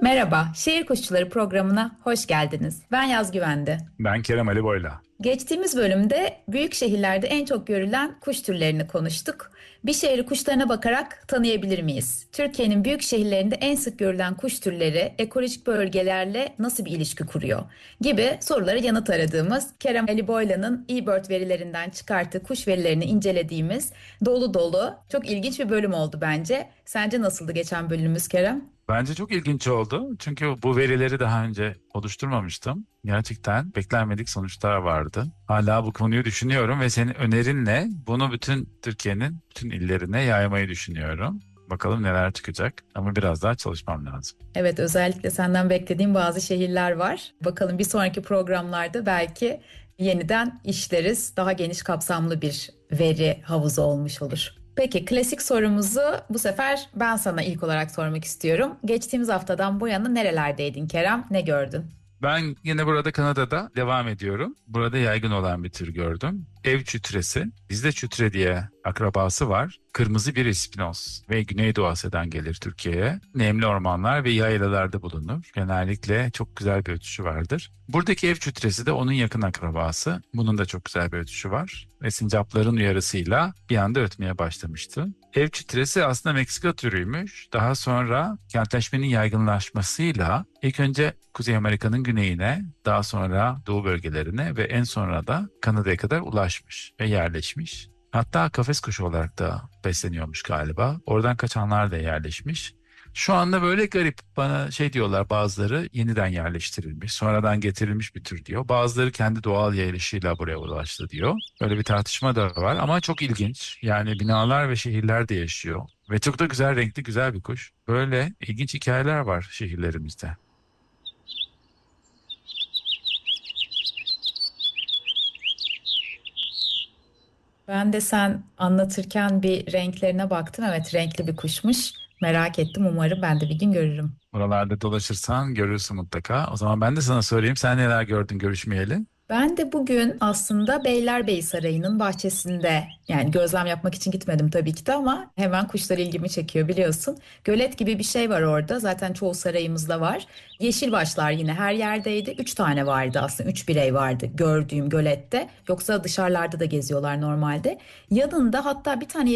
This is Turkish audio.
Merhaba, Şehir Kuşçuları programına hoş geldiniz. Ben Yaz Güvende. Ben Kerem Ali Boyla. Geçtiğimiz bölümde büyük şehirlerde en çok görülen kuş türlerini konuştuk. Bir şehri kuşlarına bakarak tanıyabilir miyiz? Türkiye'nin büyük şehirlerinde en sık görülen kuş türleri ekolojik bölgelerle nasıl bir ilişki kuruyor? Gibi sorulara yanıt aradığımız Kerem Ali Boyla'nın eBird verilerinden çıkarttığı kuş verilerini incelediğimiz dolu dolu çok ilginç bir bölüm oldu bence. Sence nasıldı geçen bölümümüz Kerem? Bence çok ilginç oldu. Çünkü bu verileri daha önce oluşturmamıştım. Gerçekten beklenmedik sonuçlar vardı. Hala bu konuyu düşünüyorum ve senin önerinle bunu bütün Türkiye'nin bütün illerine yaymayı düşünüyorum. Bakalım neler çıkacak ama biraz daha çalışmam lazım. Evet, özellikle senden beklediğim bazı şehirler var. Bakalım bir sonraki programlarda belki yeniden işleriz. Daha geniş kapsamlı bir veri havuzu olmuş olur. Peki klasik sorumuzu bu sefer ben sana ilk olarak sormak istiyorum. Geçtiğimiz haftadan bu yana nerelerdeydin Kerem? Ne gördün? Ben yine burada Kanada'da devam ediyorum. Burada yaygın olan bir tür gördüm. Ev çütresi. Bizde çütre diye akrabası var. Kırmızı bir ispinoz ve Güneydoğu Asya'dan gelir Türkiye'ye. Nemli ormanlar ve yaylalarda bulunur. Genellikle çok güzel bir ötüşü vardır. Buradaki ev çütresi de onun yakın akrabası. Bunun da çok güzel bir ötüşü var. Ve sincapların uyarısıyla bir anda ötmeye başlamıştı. Ev çitresi aslında Meksika türüymüş. Daha sonra kentleşmenin yaygınlaşmasıyla ilk önce Kuzey Amerika'nın güneyine, daha sonra doğu bölgelerine ve en sonra da Kanada'ya kadar ulaşmış ve yerleşmiş. Hatta kafes kuşu olarak da besleniyormuş galiba. Oradan kaçanlar da yerleşmiş. Şu anda böyle garip, bana şey diyorlar, bazıları yeniden yerleştirilmiş, sonradan getirilmiş bir tür diyor. Bazıları kendi doğal yayılışıyla buraya ulaştı diyor. Böyle bir tartışma da var ama çok ilginç. Yani binalar ve şehirlerde yaşıyor. Ve çok da güzel, renkli, güzel bir kuş. Böyle ilginç hikayeler var şehirlerimizde. Ben de sen anlatırken bir renklerine baktım. Evet, renkli bir kuşmuş. Merak ettim. Umarım ben de bir gün görürüm. Buralarda dolaşırsan görürsün mutlaka. O zaman ben de sana sorayım. Sen neler gördün görüşmeyeli? Ben de bugün aslında Beylerbeyi Sarayı'nın bahçesinde, yani gözlem yapmak için gitmedim tabii ki de, ama hemen kuşlar ilgimi çekiyor biliyorsun. Gölet gibi bir şey var orada. Zaten çoğu sarayımızda var. Yeşil başlar yine her yerdeydi. Üç tane vardı aslında. Üç birey vardı gördüğüm gölette. Yoksa dışarılarda da geziyorlar normalde. Yanında hatta bir tane